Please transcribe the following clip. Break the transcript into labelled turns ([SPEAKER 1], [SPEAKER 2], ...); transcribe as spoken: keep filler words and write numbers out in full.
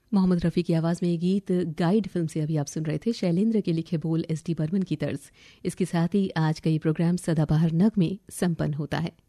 [SPEAKER 1] मोहम्मद रफ़ी की आवाज़ में ये गीत गाइड फिल्म से अभी आप सुन रहे थे। शैलेंद्र के लिखे बोल एस डी बर्मन की तर्ज। इसके साथ ही आज का ये प्रोग्राम सदाबहार नग में संपन्न होता है।